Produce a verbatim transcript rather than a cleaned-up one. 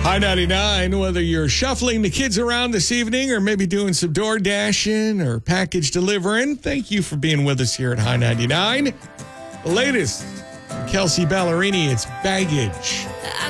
High ninety-nine, whether you're shuffling the kids around this evening or maybe doing some door dashing or package delivering, thank you for being with us here at High ninety-nine. The latest, Kelsey Ballerini, it's Baggage. I